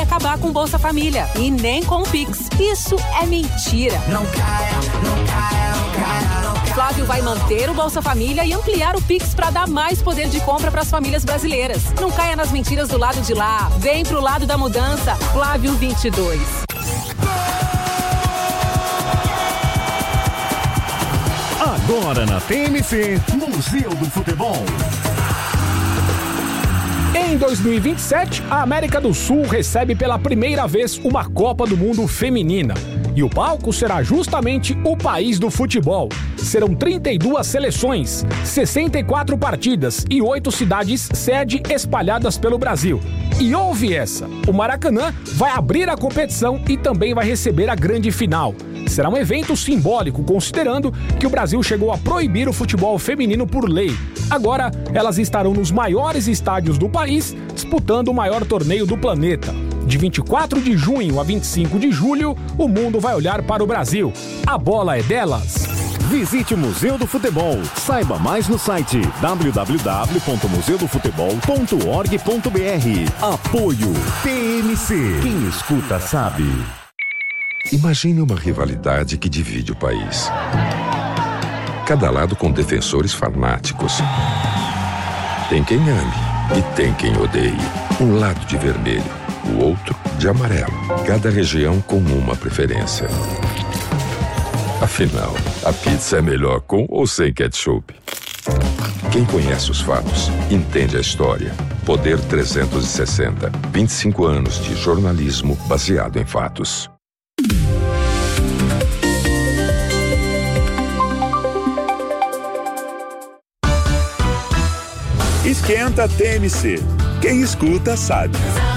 acabar com o Bolsa Família e nem com o Pix. Isso é mentira. Não caia, não caia, não caia, não caia. Flávio vai manter o Bolsa Família e ampliar o Pix para dar mais poder de compra para as famílias brasileiras. Não caia nas mentiras do lado de lá. Vem pro lado da mudança. Flávio 22. Agora na TMC, Museu do Futebol. Em 2027, a América do Sul recebe pela primeira vez uma Copa do Mundo feminina. E o palco será justamente o país do futebol. Serão 32 seleções, 64 partidas e 8 cidades sede espalhadas pelo Brasil. E ouve essa, o Maracanã vai abrir a competição e também vai receber a grande final. Será um evento simbólico, considerando que o Brasil chegou a proibir o futebol feminino por lei. Agora, elas estarão nos maiores estádios do país, disputando o maior torneio do planeta. De 24 de junho a 25 de julho, o mundo vai olhar para o Brasil. A bola é delas. Visite o Museu do Futebol. Saiba mais no site www.museudofutebol.org.br. Apoio TMC. Quem escuta sabe. Imagine uma rivalidade que divide o país. Cada lado com defensores fanáticos. Tem quem ame e tem quem odeie. Um lado de vermelho, o outro de amarelo. Cada região com uma preferência. Afinal, a pizza é melhor com ou sem ketchup? Quem conhece os fatos, entende a história. Poder 360. 25 anos de jornalismo baseado em fatos. Esquenta TMC. Quem escuta sabe.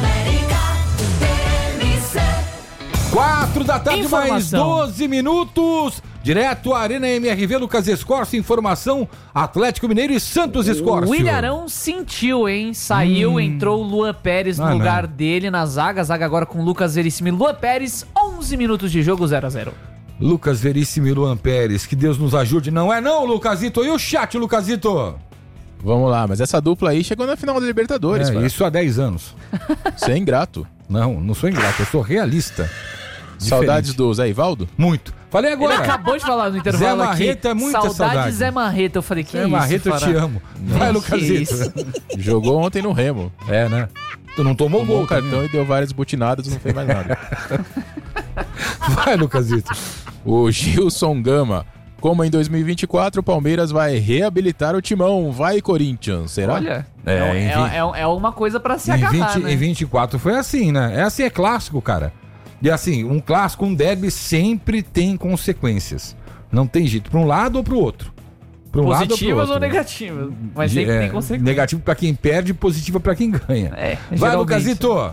4 da tarde, mais 12 minutos. Direto à Arena MRV, Lucas Escorcio, informação, Atlético Mineiro e Santos Escorcio. O Ilharão sentiu, hein? Saiu, entrou o Luan Pérez no lugar dele na zaga. Zaga agora com Lucas Veríssimo e Luan Pérez. 11 minutos de jogo, 0-0. Lucas Veríssimo e Luan Pérez, que Deus nos ajude. Não é não, Lucasito? E o chat, Lucasito? Vamos lá, mas essa dupla aí chegou na final da Libertadores. Isso há 10 anos. Você é ingrato. Não sou ingrato, eu sou realista. Saudades do Zé Ivaldo? Muito. Falei agora. Ele acabou de falar no intervalo Zé Marreta aqui. É muita saudade. Zé Marreta. Eu falei, que Zé Marreta, eu te amo. Vai, Lucasito. Jogou ontem no Remo. É, né? Tu não tomou gol, o cartão e deu várias butinadas, não fez mais nada. Vai, Lucasito. O Gilson Gama. Como em 2024 o Palmeiras vai reabilitar o timão. Vai, Corinthians, será? Olha, é uma coisa pra se agarrar, né? Em 24 foi assim, né? É assim, é clássico, cara. E assim, um clássico, um derby sempre tem consequências. Não tem jeito, pra um lado ou pro outro. Pra um positivas lado ou negativas, mas sempre tem consequências. Negativo pra quem perde, positivo pra quem ganha. Vai, Lucasito.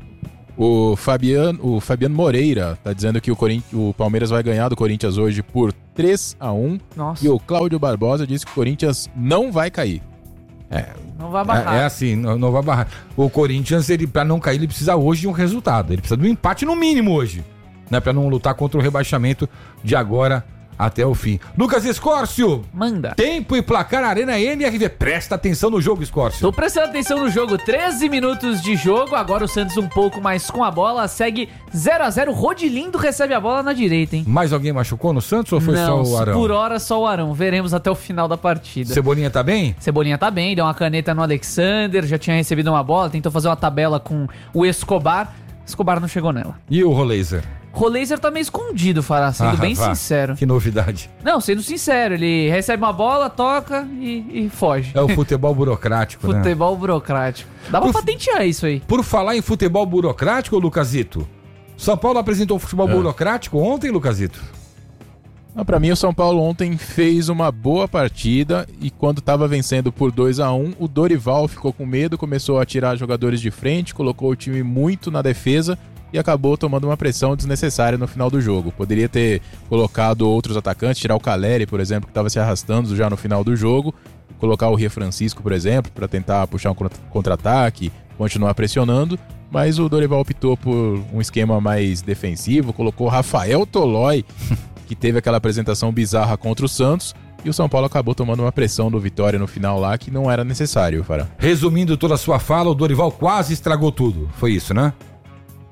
O Fabiano Moreira tá dizendo que o Palmeiras vai ganhar do Corinthians hoje por 3-1. Nossa. E o Cláudio Barbosa disse que o Corinthians não vai cair. Não vai barrar. É assim, não vai barrar. O Corinthians, pra não cair, ele precisa hoje de um resultado. Ele precisa de um empate no mínimo hoje, né? Pra não lutar contra o rebaixamento de agora até o fim. Lucas Escorcio. Manda. Tempo e placar Arena MRV. Presta atenção no jogo, Escorcio. Tô prestando atenção no jogo. 13 minutos de jogo. Agora o Santos um pouco mais com a bola. Segue 0-0. Rodilindo recebe a bola na direita, hein? Mais alguém machucou no Santos ou foi só o Arão? Por hora só o Arão. Veremos até o final da partida. Cebolinha tá bem? Cebolinha tá bem. Deu uma caneta no Alexander. Já tinha recebido uma bola. Tentou fazer uma tabela com o Escobar. Escobar não chegou nela. E o Roleiser? Roleiser tá meio escondido, Fará, sendo bem sincero. Que novidade. Não, sendo sincero, ele recebe uma bola, toca e foge. É o futebol burocrático, né? Futebol burocrático. Dá pra patentear isso aí. Por falar em futebol burocrático, Lucasito, São Paulo apresentou futebol burocrático ontem, Lucasito? Pra mim, o São Paulo ontem fez uma boa partida e quando estava vencendo por 2-1, o Dorival ficou com medo, começou a tirar jogadores de frente, colocou o time muito na defesa e acabou tomando uma pressão desnecessária no final do jogo. Poderia ter colocado outros atacantes, tirar o Caleri, por exemplo, que estava se arrastando já no final do jogo, colocar o Ria Francisco, por exemplo, para tentar puxar um contra-ataque, continuar pressionando, mas o Dorival optou por um esquema mais defensivo, colocou Rafael Tolói, que teve aquela apresentação bizarra contra o Santos, e o São Paulo acabou tomando uma pressão do Vitória no final lá que não era necessário, Fará. Resumindo toda a sua fala, o Dorival quase estragou tudo. Foi isso, né?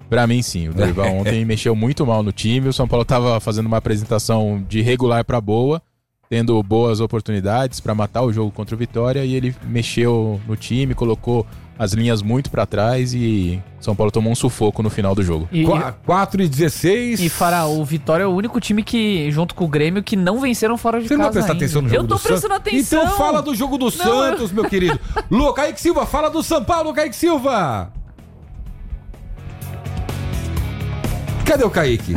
Pra mim, sim. O Dorival ontem mexeu muito mal no time. O São Paulo tava fazendo uma apresentação de regular pra boa, tendo boas oportunidades pra matar o jogo contra o Vitória, e ele mexeu no time, colocou as linhas muito pra trás e São Paulo tomou um sufoco no final do jogo. 4-16. E Fará, o Vitória é o único time que, junto com o Grêmio, que não venceram fora de casa. Você não vai prestar atenção no jogo do Santos? Eu tô prestando atenção. Então fala do jogo do Santos, meu querido. Lu, Kaique Silva, fala do São Paulo, Kaique Silva. Cadê o Kaique?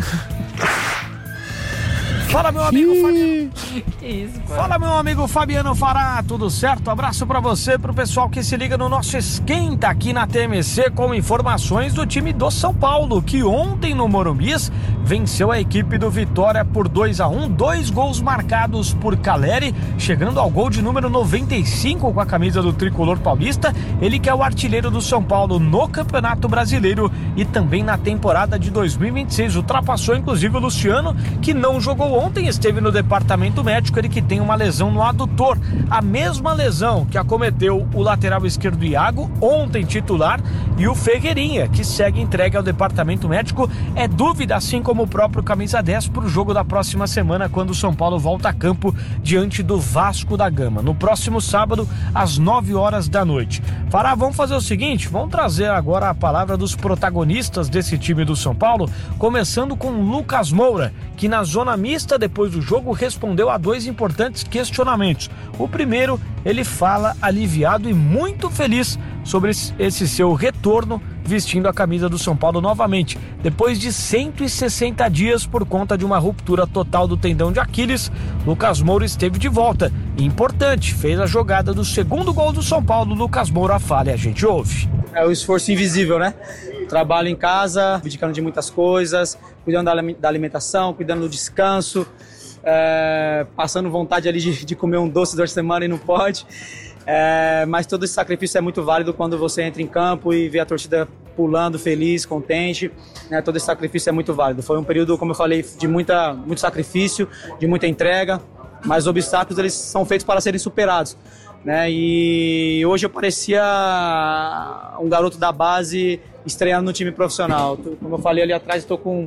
Fala, meu amigo Fabiano. Isso, Fala, meu amigo Fabiano Fará, tudo certo? Abraço pra você, pro pessoal que se liga no nosso Esquenta aqui na TMC com informações do time do São Paulo, que ontem no Morumbi venceu a equipe do Vitória por 2-1, 2 gols marcados por Caleri, chegando ao gol de número 95 com a camisa do tricolor paulista, ele que é o artilheiro do São Paulo no Campeonato Brasileiro e também na temporada de 2026, ultrapassou inclusive o Luciano, que não jogou ontem, esteve no departamento médico, ele que tem uma lesão no adutor, a mesma lesão que acometeu o lateral esquerdo Iago, ontem titular, e o Ferreirinha, que segue entregue ao departamento médico, é dúvida, assim como o próprio camisa 10, para o jogo da próxima semana, quando o São Paulo volta a campo diante do Vasco da Gama, no próximo sábado, às 9 horas da noite. Fará, vamos fazer o seguinte, vamos trazer agora a palavra dos protagonistas desse time do São Paulo, começando com Lucas Moura, que na zona mista, depois do jogo, respondeu a 2 importantes questionamentos. O primeiro, ele fala aliviado e muito feliz sobre esse seu retorno vestindo a camisa do São Paulo novamente, depois de 160 dias por conta de uma ruptura total do tendão de Aquiles. Lucas Moura esteve de volta, e importante, fez a jogada do segundo gol do São Paulo. Lucas Moura fala e a gente ouve. É o esforço invisível, né? Trabalho em casa, abdicando de muitas coisas, cuidando da alimentação, cuidando do descanso, passando vontade ali de comer um doce durante a semana e não pode. Mas todo esse sacrifício é muito válido quando você entra em campo e vê a torcida pulando, feliz, contente, né? Todo esse sacrifício é muito válido. Foi um período, como eu falei, de muito sacrifício, de muita entrega, mas os obstáculos eles são feitos para serem superados, né? E hoje eu parecia um garoto da base estreando no time profissional. Como eu falei ali atrás, estou com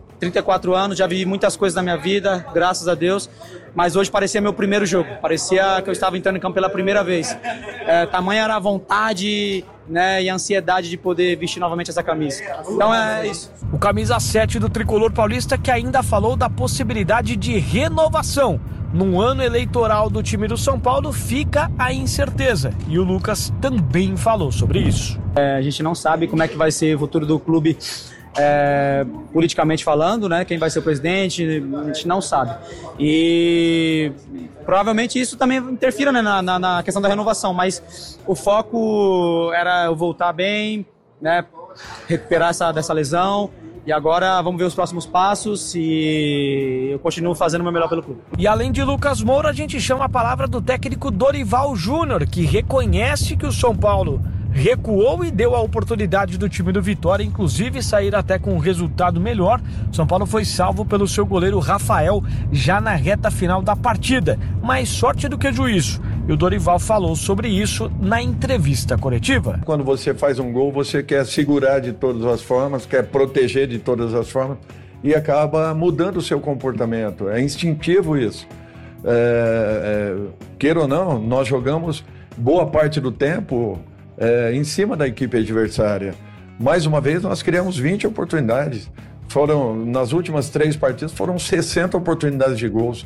34 anos, já vi muitas coisas na minha vida, graças a Deus, mas hoje parecia meu primeiro jogo, parecia que eu estava entrando em campo pela primeira vez. Tamanha era a vontade, né, e a ansiedade de poder vestir novamente essa camisa. Então é isso. O camisa 7 do tricolor paulista, que ainda falou da possibilidade de renovação. No ano eleitoral do time do São Paulo fica a incerteza, e o Lucas também falou sobre isso. A gente não sabe como é que vai ser o futuro do clube, politicamente falando, né? Quem vai ser o presidente, a gente não sabe. E provavelmente isso também interfira, né, na questão da renovação, mas o foco era eu voltar bem, né, recuperar dessa lesão. E agora vamos ver os próximos passos e eu continuo fazendo o meu melhor pelo clube. E além de Lucas Moura, a gente chama a palavra do técnico Dorival Júnior, que reconhece que o São Paulo recuou e deu a oportunidade do time do Vitória, inclusive sair até com um resultado melhor. São Paulo foi salvo pelo seu goleiro Rafael já na reta final da partida. Mais sorte do que juízo. E o Dorival falou sobre isso na entrevista coletiva. Quando você faz um gol, você quer segurar de todas as formas, quer proteger de todas as formas e acaba mudando o seu comportamento. É instintivo isso. Queira ou não, nós jogamos boa parte do tempo em cima da equipe adversária. Mais uma vez, nós criamos 20 oportunidades. Nas últimas 3 partidas, foram 60 oportunidades de gols.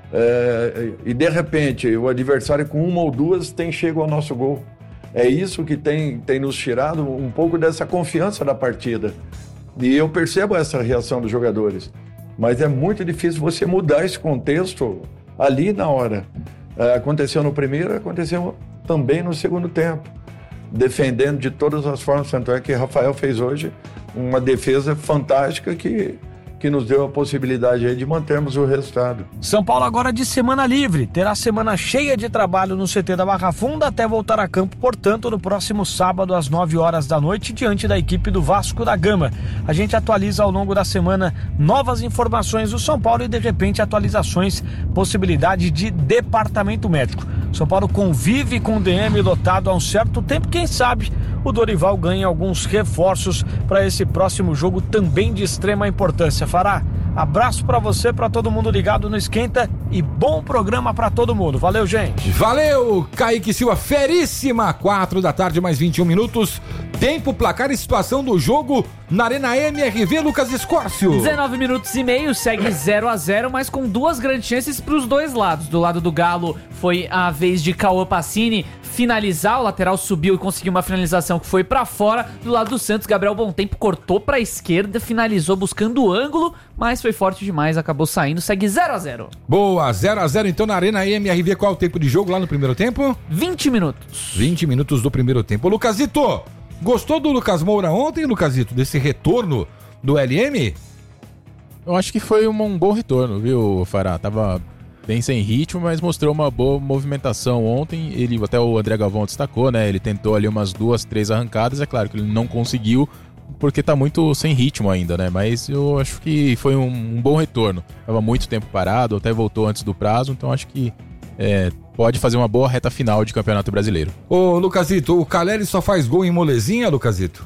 E, de repente, o adversário com 1 ou 2 tem chego ao nosso gol. É isso que tem nos tirado um pouco dessa confiança da partida. E eu percebo essa reação dos jogadores. Mas é muito difícil você mudar esse contexto ali na hora. Aconteceu no primeiro, aconteceu também no segundo tempo. Defendendo de todas as formas, tanto é que Rafael fez hoje uma defesa fantástica que nos deu a possibilidade aí de mantermos o resultado. São Paulo agora de semana livre, terá semana cheia de trabalho no CT da Barra Funda até voltar a campo, portanto, no próximo sábado às 9 horas da noite, diante da equipe do Vasco da Gama. A gente atualiza ao longo da semana novas informações do São Paulo e, de repente, atualizações, possibilidade de departamento médico. São Paulo convive com o DM lotado há um certo tempo. Quem sabe o Dorival ganha alguns reforços para esse próximo jogo também de extrema importância. Fará, abraço para você, para todo mundo ligado no Esquenta e bom programa para todo mundo. Valeu, gente. Valeu, Kaique Silva, feríssima. 4 da tarde, mais 21 minutos. Tempo, placar e situação do jogo na Arena MRV, Lucas Escórcio. 19 minutos e meio, segue 0-0, mas com duas grandes chances para os dois lados. Do lado do Galo foi a vez de Cauã Pacini finalizar, o lateral subiu e conseguiu uma finalização que foi pra fora. Do lado do Santos, Gabriel Bontempo cortou pra esquerda, finalizou buscando o ângulo, mas foi forte demais, acabou saindo, segue 0-0. Boa, 0-0 então na Arena MRV. Qual é o tempo de jogo lá no primeiro tempo? 20 minutos. 20 minutos do primeiro tempo. Ô, Lucasito, gostou do Lucas Moura ontem, Lucasito, desse retorno do LM? Eu acho que foi um bom retorno, viu, Fará? Tava bem sem ritmo, mas mostrou uma boa movimentação ontem. Ele, até o André Galvão destacou, né? Ele tentou ali umas 2, 3 arrancadas. É claro que ele não conseguiu, porque tá muito sem ritmo ainda, né? Mas eu acho que foi um bom retorno. Tava muito tempo parado, até voltou antes do prazo, então acho que pode fazer uma boa reta final de Campeonato Brasileiro. Ô, Lucasito, o Caleri só faz gol em molezinha, Lucasito?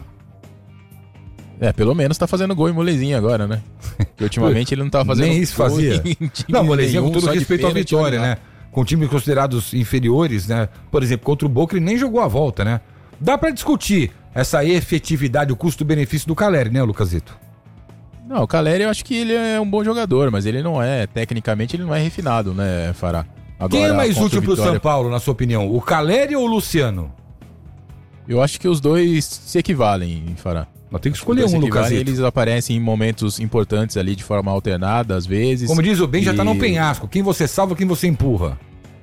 Pelo menos tá fazendo gol em molezinha agora, né? Porque ultimamente ele não tava fazendo nem isso fazia. Não, molezinha com todo respeito à vitória, né? Com times considerados inferiores, né? Por exemplo, contra o Boca ele nem jogou a volta, né? Dá pra discutir essa efetividade, o custo-benefício do Caleri, né, Lucasito? Não, o Caleri eu acho que ele é um bom jogador, mas ele não é, tecnicamente ele não é refinado, né, Fará? Agora, quem é mais útil pro São Paulo, na sua opinião? O Caleri ou o Luciano? Eu acho que os dois se equivalem, Fará. Mas tem que escolher um, Lucas. Eles aparecem em momentos importantes ali de forma alternada, às vezes. Como diz o Ben, já tá no penhasco. Quem você salva, quem você empurra.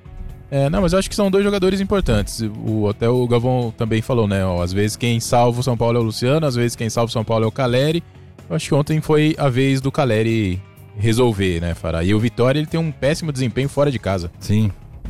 Não, mas eu acho que são dois jogadores importantes. Até o Galvão também falou, né? Às vezes quem salva o São Paulo é o Luciano, às vezes quem salva o São Paulo é o Caleri. Eu acho que ontem foi a vez do Caleri resolver, né, Fará? E o Vitória, ele tem um péssimo desempenho fora de casa. Sim.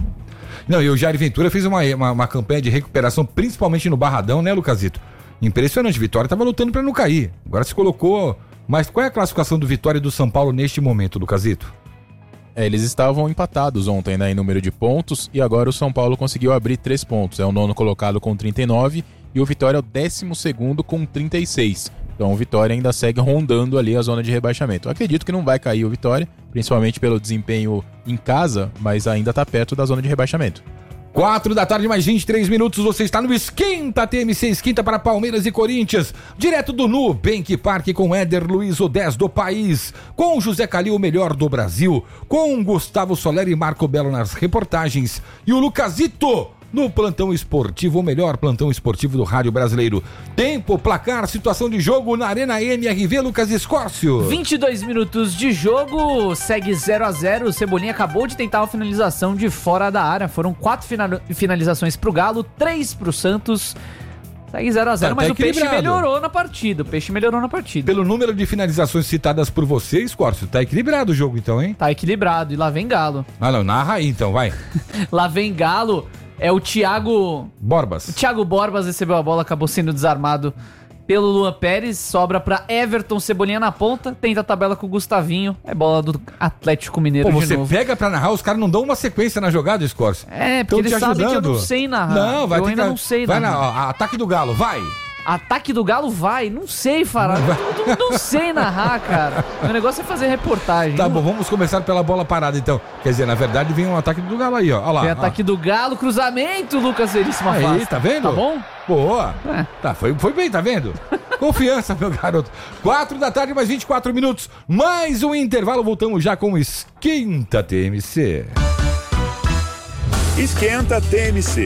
Não, e o Jair Ventura fez uma campanha de recuperação, principalmente no Barradão, né, Lucasito? Impressionante, Vitória estava lutando para não cair. Agora se colocou. Mas qual é a classificação do Vitória e do São Paulo neste momento, Lucasito? Eles estavam empatados ontem, né, em número de pontos, e agora o São Paulo conseguiu abrir 3 pontos. É o 9º colocado com 39 e o Vitória é o 12º com 36. Então o Vitória ainda segue rondando ali a zona de rebaixamento. Eu acredito que não vai cair o Vitória, principalmente pelo desempenho em casa, mas ainda está perto da zona de rebaixamento. 4 da tarde, mais 23 minutos, você está no Esquenta TMC, Esquenta para Palmeiras e Corinthians, direto do Nubank Parque com Éder Luiz, o 10 do país, com José Calil, o melhor do Brasil, com Gustavo Soler e Marco Belo nas reportagens, e o Lucasito no plantão esportivo, o melhor plantão esportivo do rádio brasileiro. Tempo, placar, situação de jogo na Arena MRV, Lucas Escórcio. 22 minutos de jogo, segue 0-0. O Cebolinha acabou de tentar uma finalização de fora da área. Foram 4 finalizações pro Galo, 3 pro Santos. Segue 0-0, mas o Peixe melhorou na partida. Pelo número de finalizações citadas por você, Escórcio, tá equilibrado o jogo então, hein? Tá equilibrado, e lá vem Galo. Ah, não, narra aí então, vai. Lá vem Galo. É o Thiago Borbas. O Thiago Borbas recebeu a bola, acabou sendo desarmado pelo Luan Pérez. Sobra pra Everton, Cebolinha na ponta. Tenta a tabela com o Gustavinho. É bola do Atlético Mineiro de novo. Você pega pra narrar, os caras não dão uma sequência na jogada, Escórcio. Porque eles sabem que eu não sei narrar. Não, vai eu ainda não sei narrar. Vai na ataque do Galo, vai. Ataque do Galo vai, não sei, Fará. Não sei narrar, cara. O negócio é fazer reportagem. Tá bom, vamos começar pela bola parada então. Quer dizer, na verdade vem um ataque do Galo aí, ó. Olha lá. Tem ataque do Galo, cruzamento, Lucas Veríssimo afasta. Aí, tá vendo? Tá bom? Boa. Tá, foi bem, tá vendo? Confiança, meu garoto. 4 da tarde, mais 24 minutos. Mais um intervalo, voltamos já com o Esquenta TMC. Esquenta TMC.